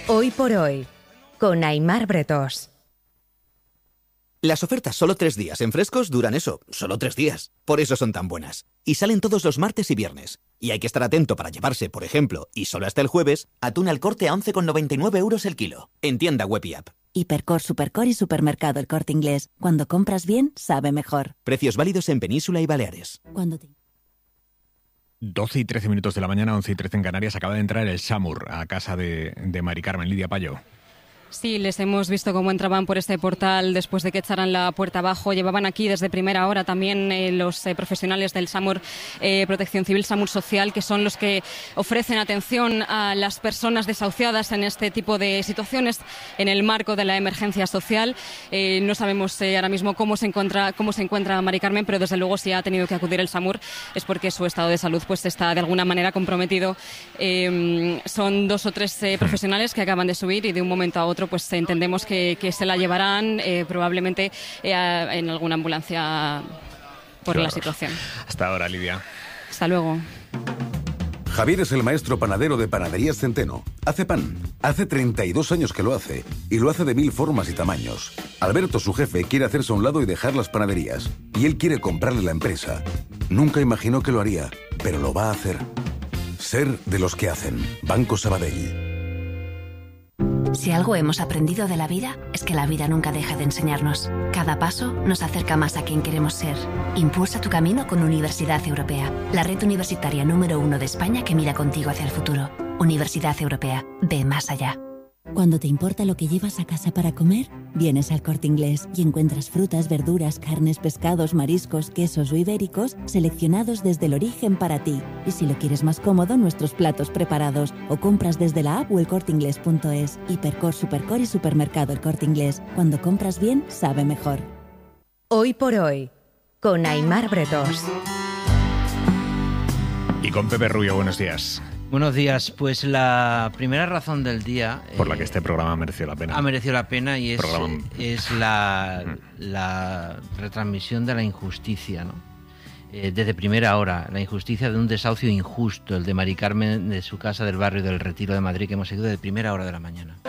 Hoy por hoy, con Aimar Bretós. Las ofertas solo 3 días en Frescos duran eso, solo 3 días. Por eso son tan buenas. Y salen todos los martes y viernes. Y hay que estar atento para llevarse, por ejemplo, y solo hasta el jueves, atún al Corte a 11,99 € el kilo. En tienda web y app. Hipercor, Supercor y Supermercado El Corte Inglés. Cuando compras bien, sabe mejor. Precios válidos en Península y Baleares. 12 y 13 minutos de la mañana, 11 y 13 en Canarias. Acaba de entrar el SAMUR a casa de Mari Carmen. Lidia Payo. Sí, les hemos visto cómo entraban por este portal después de que echaran la puerta abajo. Llevaban aquí desde primera hora también los profesionales del SAMUR, Protección Civil, SAMUR Social, que son los que ofrecen atención a las personas desahuciadas en este tipo de situaciones en el marco de la emergencia social. No sabemos ahora mismo cómo se encuentra Mari Carmen, pero desde luego si ha tenido que acudir el SAMUR es porque su estado de salud pues está de alguna manera comprometido. Son 2 o 3 profesionales que acaban de subir y de un momento a otro pues entendemos que se la llevarán probablemente en alguna ambulancia por la situación. Hasta ahora, Lidia. Hasta luego. Javier es el maestro panadero de Panaderías Centeno. Hace pan. Hace 32 años que lo hace. Y lo hace de 1000 formas y tamaños. Alberto, su jefe, quiere hacerse a un lado y dejar las panaderías. Y él quiere comprarle la empresa. Nunca imaginó que lo haría, pero lo va a hacer. Ser de los que hacen. Banco Sabadell. Si algo hemos aprendido de la vida, es que la vida nunca deja de enseñarnos. Cada paso nos acerca más a quien queremos ser. Impulsa tu camino con Universidad Europea, la red universitaria número 1 de España que mira contigo hacia el futuro. Universidad Europea, ve más allá. Cuando te importa lo que llevas a casa para comer, vienes al Corte Inglés y encuentras frutas, verduras, carnes, pescados, mariscos, quesos o ibéricos seleccionados desde el origen para ti. Y si lo quieres más cómodo, nuestros platos preparados o compras desde la app o elcorteinglés.es. Hipercor, Supercor y Supermercado El Corte Inglés. Cuando compras bien, sabe mejor. Hoy por hoy, con Aimar Bretós. Y con Pepe Rubio, buenos días. Buenos días. Pues la primera razón del día... Por la que este programa mereció la pena. Ha merecido la pena y es la retransmisión de la injusticia, ¿no? Desde primera hora, la injusticia de un desahucio injusto, el de Mari Carmen de su casa del barrio del Retiro de Madrid, que hemos seguido de primera hora de la mañana.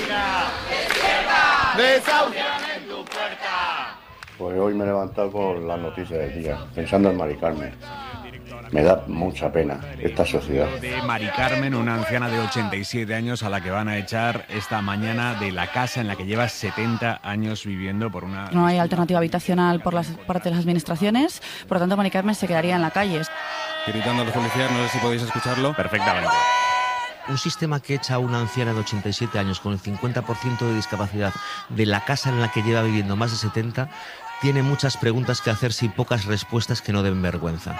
¡Desahucian en tu puerta! Pues hoy me he levantado con las noticias del día, pensando en Mari Carmen. Me da mucha pena esta sociedad. De Mari Carmen, una anciana de 87 años a la que van a echar esta mañana de la casa en la que lleva 70 años viviendo por una... No hay alternativa habitacional por parte de las administraciones, por lo tanto Mari Carmen se quedaría en la calle. Gritando a los policías, no sé si podéis escucharlo. Perfectamente. Un sistema que echa a una anciana de 87 años con el 50% de discapacidad de la casa en la que lleva viviendo más de 70 tiene muchas preguntas que hacerse y pocas respuestas que no den vergüenza.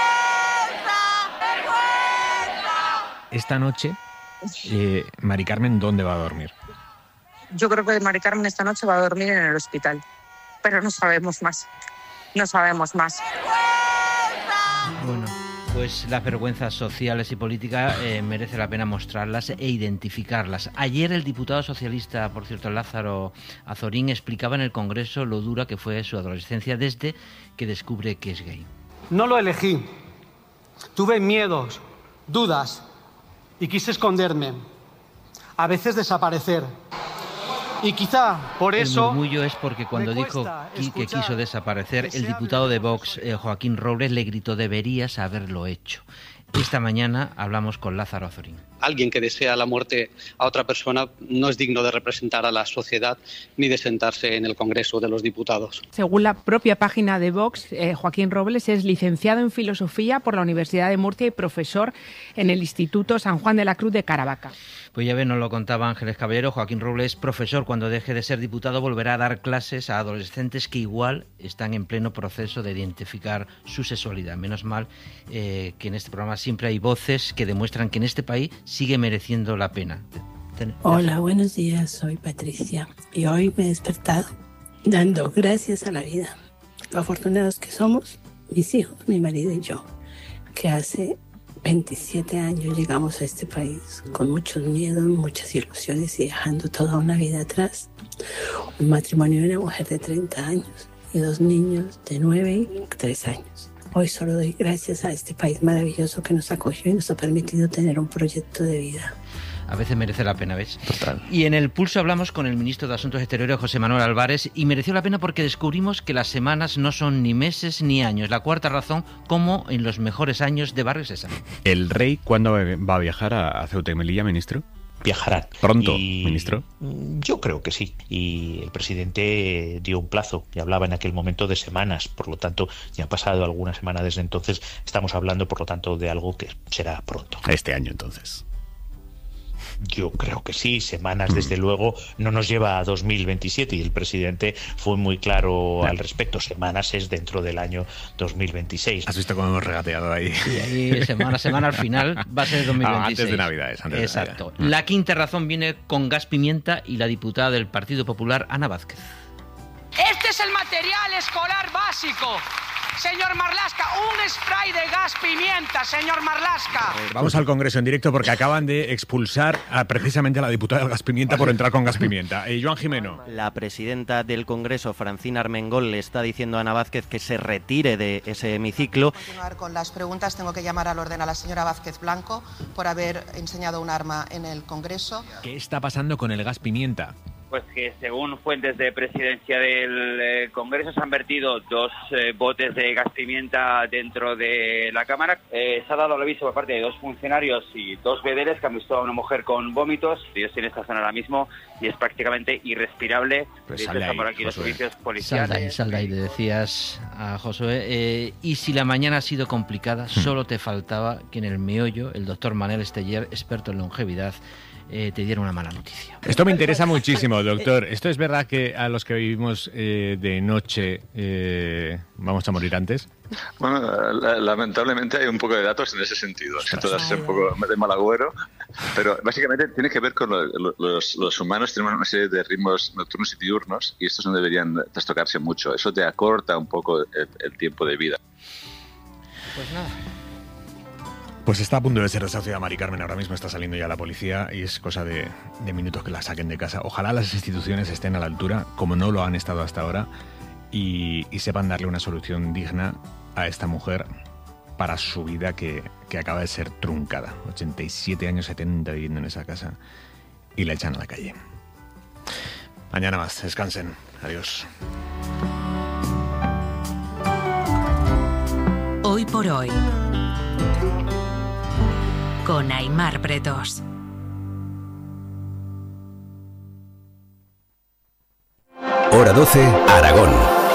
Esta noche, Mari Carmen, ¿dónde va a dormir? Yo creo que Mari Carmen esta noche va a dormir en el hospital, pero no sabemos más. No sabemos más. Bueno, pues las vergüenzas sociales y políticas merece la pena mostrarlas e identificarlas. Ayer el diputado socialista, por cierto, Lázaro Azorín, explicaba en el Congreso lo dura que fue su adolescencia desde que descubre que es gay. No lo elegí. Tuve miedos, dudas y quise esconderme. A veces desaparecer. Y quizá por eso... El murmullo es porque cuando dijo que quiso desaparecer, el diputado de Vox, Joaquín Robles, le gritó: deberías haberlo hecho. Esta mañana hablamos con Lázaro Azorín. Alguien que desea la muerte a otra persona no es digno de representar a la sociedad ni de sentarse en el Congreso de los Diputados. Según la propia página de Vox, Joaquín Robles es licenciado en Filosofía por la Universidad de Murcia y profesor en el Instituto San Juan de la Cruz de Caravaca. Pues ya ven, nos lo contaba Ángeles Caballero. Joaquín Robles, profesor, cuando deje de ser diputado volverá a dar clases a adolescentes que igual están en pleno proceso de identificar su sexualidad. Menos mal que en este programa siempre hay voces que demuestran que en este país sigue mereciendo la pena. Hola, buenos días, soy Patricia y hoy me he despertado dando gracias a la vida. Lo afortunados que somos, mis hijos, mi marido y yo, que hace 27 años llegamos a este país con muchos miedos, muchas ilusiones y dejando toda una vida atrás. Un matrimonio de una mujer de 30 años y 2 niños de 9 y 3 años. Hoy solo doy gracias a este país maravilloso que nos acogió y nos ha permitido tener un proyecto de vida. a veces merece la pena, ¿ves? Total. Y en el Pulso hablamos con el ministro de Asuntos Exteriores, José Manuel Álvarez, y mereció la pena porque descubrimos que las semanas no son ni meses ni años. La cuarta razón, como en los mejores años de Barrio Sésamo. ¿El rey cuándo va a viajar a Ceuta y Melilla, ministro? Viajarán. ¿Pronto, ministro? Yo creo que sí. Y el presidente dio un plazo y hablaba en aquel momento de semanas. Por lo tanto, ya ha pasado alguna semana desde entonces. Estamos hablando, por lo tanto, de algo que será pronto. Este año, entonces. Yo creo que sí. Semanas, desde luego, no nos lleva a 2027 y el presidente fue muy claro al respecto. Semanas es dentro del año 2026. ¿Has visto cómo hemos regateado ahí? Sí, ahí semana al final va a ser 2026. Antes de Navidades. Exacto. La quinta razón viene con gas pimienta y la diputada del Partido Popular, Ana Vázquez. Este es el material escolar básico. Señor Marlaska, un spray de gas pimienta, señor Marlaska. Vamos al Congreso en directo porque acaban de expulsar precisamente a la diputada del gas pimienta por entrar con gas pimienta. Joan Jimeno. La presidenta del Congreso, Francina Armengol, le está diciendo a Ana Vázquez que se retire de ese hemiciclo. Para continuar con las preguntas, tengo que llamar al orden a la señora Vázquez Blanco por haber enseñado un arma en el Congreso. ¿Qué está pasando con el gas pimienta? Pues que según fuentes de presidencia del Congreso se han vertido 2 botes de gas pimienta dentro de la Cámara. Se ha dado el aviso por parte de 2 funcionarios y 2 vedeles que han visto a una mujer con vómitos. Yo estoy en esta zona ahora mismo y es prácticamente irrespirable. Pues de hecho, están por aquí los servicios policiales. Sal de ahí, le decías a Josué. Y si la mañana ha sido complicada, solo te faltaba que en el meollo el doctor Manel Esteller, experto en longevidad, te diera una mala noticia. Esto me interesa muchísimo, doctor. ¿Esto es verdad que a los que vivimos de noche vamos a morir antes? Bueno, lamentablemente hay un poco de datos en ese sentido. Siento ser un poco de mal agüero, pero básicamente tiene que ver con los humanos. Tenemos una serie de ritmos nocturnos y diurnos y estos no deberían trastocarse mucho. Eso te acorta un poco el tiempo de vida. Pues nada. Pues está a punto de ser desahuciada Mari Carmen, ahora mismo está saliendo ya la policía y es cosa de minutos que la saquen de casa. Ojalá las instituciones estén a la altura, como no lo han estado hasta ahora, y sepan darle una solución digna a esta mujer para su vida que acaba de ser truncada. 87 años, 70 viviendo en esa casa y la echan a la calle. Mañana más, descansen. Adiós. Hoy por hoy, con Aimar Bretos. Hora 12, Aragón.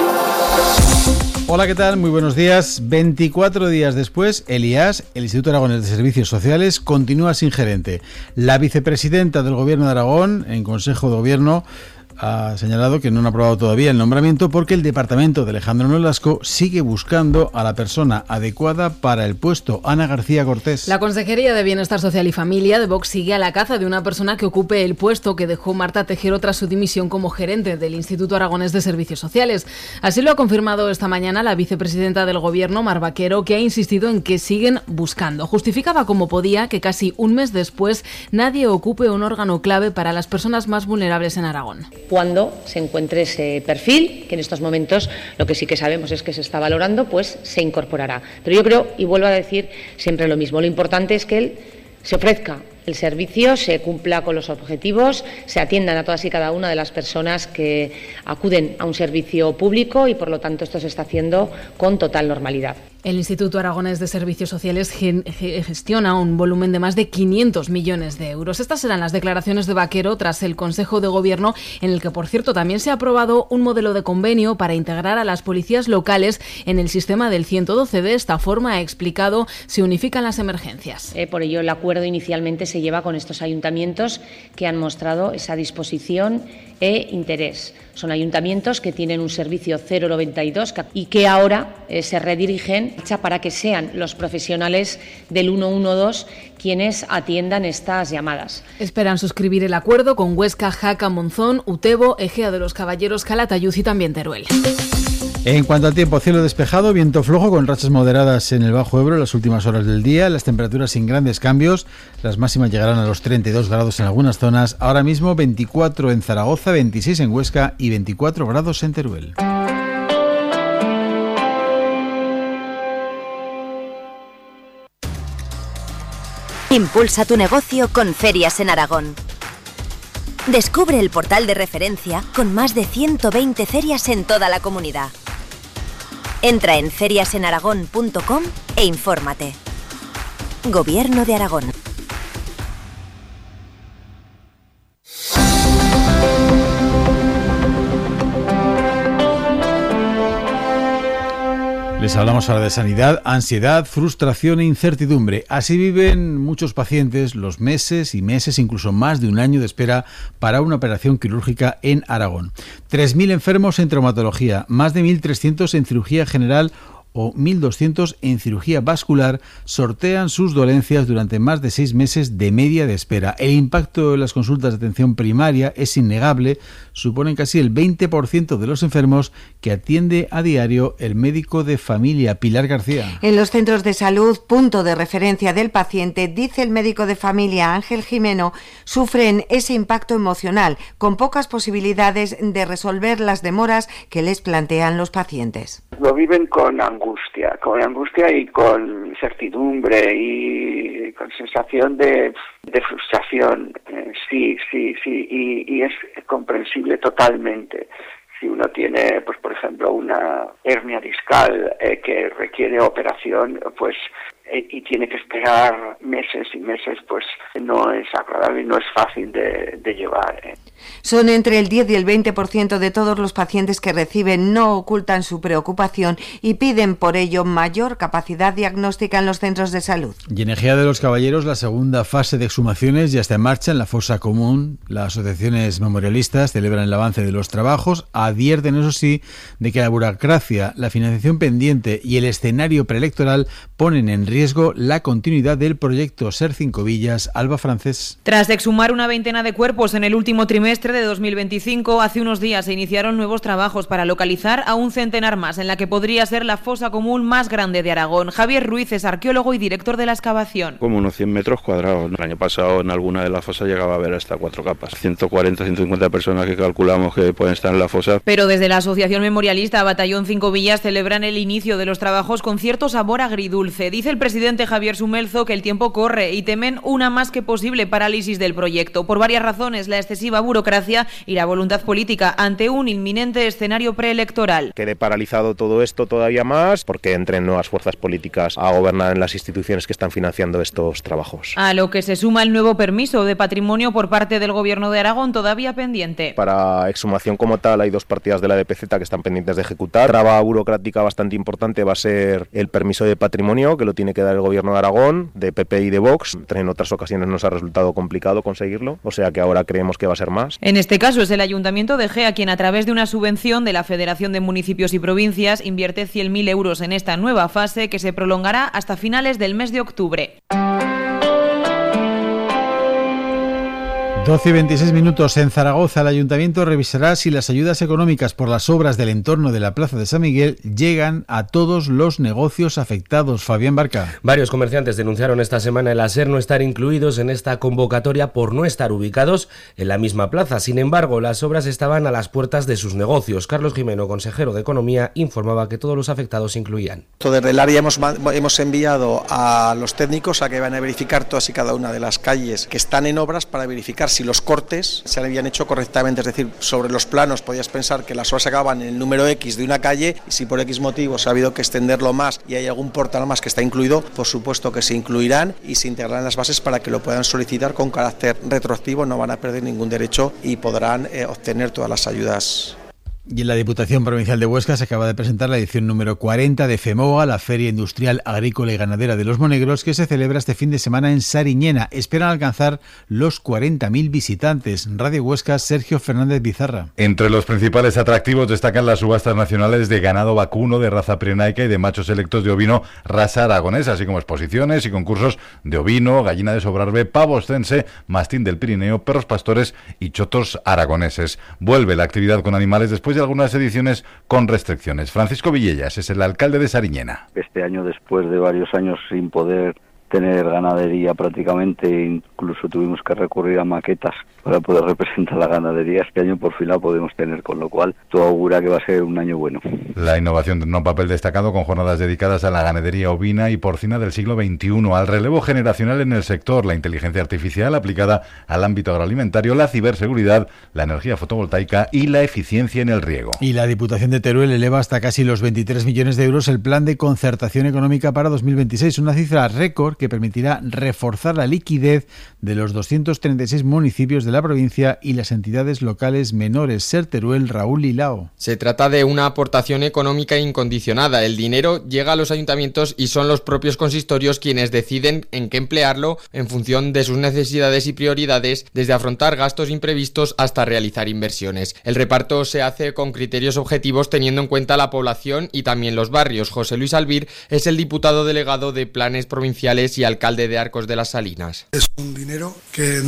Hola, ¿qué tal? Muy buenos días. 24 días después, el IAS, el Instituto Aragonés de Servicios Sociales, continúa sin gerente. La vicepresidenta del Gobierno de Aragón, en Consejo de Gobierno, ha señalado que no han aprobado todavía el nombramiento porque el departamento de Alejandro Nolasco sigue buscando a la persona adecuada para el puesto. Ana García Cortés. La Consejería de Bienestar Social y Familia de Vox sigue a la caza de una persona que ocupe el puesto que dejó Marta Tejero tras su dimisión como gerente del Instituto Aragonés de Servicios Sociales. Así lo ha confirmado esta mañana la vicepresidenta del Gobierno, Mar Vaquero, que ha insistido en que siguen buscando. Justificaba como podía que casi un mes después nadie ocupe un órgano clave para las personas más vulnerables en Aragón. Cuando se encuentre ese perfil, que en estos momentos lo que sí que sabemos es que se está valorando, pues se incorporará. Pero yo creo, y vuelvo a decir siempre lo mismo, lo importante es que él se ofrezca el servicio, se cumpla con los objetivos, se atiendan a todas y cada una de las personas que acuden a un servicio público y, por lo tanto, esto se está haciendo con total normalidad. El Instituto Aragonés de Servicios Sociales gestiona un volumen de más de 500 millones de euros. Estas serán las declaraciones de Vaquero tras el Consejo de Gobierno, en el que, por cierto, también se ha aprobado un modelo de convenio para integrar a las policías locales en el sistema del 112. De esta forma, ha explicado, se unifican las emergencias. Por ello, el acuerdo inicialmente se lleva con estos ayuntamientos que han mostrado esa disposición e interés. Son ayuntamientos que tienen un servicio 092 y que ahora se redirigen para que sean los profesionales del 112 quienes atiendan estas llamadas. Esperan suscribir el acuerdo con Huesca, Jaca, Monzón, Utebo, Ejea de los Caballeros, Calatayud y también Teruel. En cuanto al tiempo, cielo despejado, viento flojo con rachas moderadas en el Bajo Ebro en las últimas horas del día, las temperaturas sin grandes cambios, las máximas llegarán a los 32 grados en algunas zonas, ahora mismo 24 en Zaragoza, 26 en Huesca y 24 grados en Teruel. Impulsa tu negocio con Ferias en Aragón. Descubre el portal de referencia con más de 120 ferias en toda la comunidad. Entra en feriasenaragón.com e infórmate. Gobierno de Aragón. Les hablamos ahora de sanidad, ansiedad, frustración e incertidumbre. Así viven muchos pacientes los meses y meses, incluso más de un año de espera para una operación quirúrgica en Aragón. 3.000 enfermos en traumatología, más de 1.300 en cirugía general o 1.200 en cirugía vascular sortean sus dolencias durante más de 6 meses de media de espera. El impacto en las consultas de atención primaria es innegable, suponen casi el 20% de los enfermos que atiende a diario el médico de familia. Pilar García. En los centros de salud, punto de referencia del paciente, dice el médico de familia Ángel Jimeno, sufren ese impacto emocional, con pocas posibilidades de resolver las demoras que les plantean los pacientes. Lo viven con angustia y con incertidumbre y con sensación de frustración. Sí, y es comprensible totalmente. Si uno tiene, pues por ejemplo, una hernia discal que requiere operación, pues y tiene que esperar meses y meses, pues no es agradable y no es fácil de llevar. Son entre el 10 y el 20% de todos los pacientes que reciben, no ocultan su preocupación y piden por ello mayor capacidad diagnóstica en los centros de salud. Y en Ejea de los Caballeros, la segunda fase de exhumaciones ya está en marcha en la fosa común. Las asociaciones memorialistas celebran el avance de los trabajos, advierten, eso sí, de que la burocracia, la financiación pendiente y el escenario preelectoral ponen en riesgo la continuidad del proyecto Ser Cinco Villas. Alba Francés. Tras exhumar una veintena de cuerpos en el último trimestre de 2025, hace unos días se iniciaron nuevos trabajos para localizar a un centenar más en la que podría ser la fosa común más grande de Aragón. Javier Ruiz es arqueólogo y director de la excavación. Como unos 100 metros cuadrados. El año pasado en alguna de las fosas llegaba a haber hasta 4 capas. 140, 150 personas que calculamos que pueden estar en la fosa. Pero desde la Asociación Memorialista Batallón Cinco Villas celebran el inicio de los trabajos con cierto sabor agridulce. Dice el presidente Javier Sumelzo que el tiempo corre y temen una más que posible parálisis del proyecto. Por varias razones, la excesiva burocracia y la voluntad política ante un inminente escenario preelectoral. Quede paralizado todo esto todavía más porque entren nuevas fuerzas políticas a gobernar en las instituciones que están financiando estos trabajos. A lo que se suma el nuevo permiso de patrimonio por parte del Gobierno de Aragón, todavía pendiente. Para exhumación como tal hay 2 partidas de la DPZ que están pendientes de ejecutar. Traba burocrática bastante importante va a ser el permiso de patrimonio, que lo tiene que dar el Gobierno de Aragón, de PP y de Vox. En otras ocasiones nos ha resultado complicado conseguirlo, o sea que ahora creemos que va a ser más. En este caso es el Ayuntamiento de Ejea quien, a través de una subvención de la Federación de Municipios y Provincias, invierte 100.000 euros en esta nueva fase que se prolongará hasta finales del mes de octubre. 12 y 26 minutos. En Zaragoza, el Ayuntamiento revisará si las ayudas económicas por las obras del entorno de la Plaza de San Miguel llegan a todos los negocios afectados. Fabián Barca. Varios comerciantes denunciaron esta semana el SER no estar incluidos en esta convocatoria por no estar ubicados en la misma plaza. Sin embargo, las obras estaban a las puertas de sus negocios. Carlos Jimeno, consejero de Economía, informaba que todos los afectados se incluían. Desde el área hemos enviado a los técnicos a que van a verificar todas y cada una de las calles que están en obras para verificar si los cortes se habían hecho correctamente, es decir, sobre los planos podías pensar que las obras acababan en el número X de una calle y si por X motivos ha habido que extenderlo más y hay algún portal más que está incluido, por supuesto que se incluirán y se integrarán las bases para que lo puedan solicitar con carácter retroactivo, no van a perder ningún derecho y podrán obtener todas las ayudas. Y en la Diputación Provincial de Huesca se acaba de presentar la edición número 40 de FEMOGA, la Feria Industrial Agrícola y Ganadera de los Monegros, que se celebra este fin de semana en Sariñena. Esperan alcanzar los 40.000 visitantes. Radio Huesca, Sergio Fernández Bizarra. Entre los principales atractivos destacan las subastas nacionales de ganado vacuno de raza pirenaica y de machos selectos de ovino raza aragonesa, así como exposiciones y concursos de ovino, gallina de Sobrarbe, pavo ostense, mastín del Pirineo, perros pastores y chotos aragoneses. Vuelve la actividad con animales después de algunas ediciones con restricciones. Francisco Villellas es el alcalde de Sariñena. Este año, después de varios años sin poder tener ganadería prácticamente, incluso tuvimos que recurrir a maquetas para poder representar la ganadería. Este año por fin la podemos tener, con lo cual todo augura que va a ser un año bueno. La innovación tendrá un papel destacado con jornadas dedicadas a la ganadería ovina y porcina del siglo XXI, al relevo generacional en el sector, la inteligencia artificial aplicada al ámbito agroalimentario, la ciberseguridad, la energía fotovoltaica y la eficiencia en el riego. Y la Diputación de Teruel eleva hasta casi los 23 millones de euros el plan de concertación económica para 2026, una cifra récord que permitirá reforzar la liquidez de los 236 municipios de la provincia y las entidades locales menores. Ser Teruel, Raúl Lilao. Se trata de una aportación económica incondicionada. El dinero llega a los ayuntamientos y son los propios consistorios quienes deciden en qué emplearlo en función de sus necesidades y prioridades, desde afrontar gastos imprevistos hasta realizar inversiones. El reparto se hace con criterios objetivos teniendo en cuenta la población y también los barrios. José Luis Albir es el diputado delegado de Planes Provinciales y alcalde de Arcos de las Salinas. Es un dinero que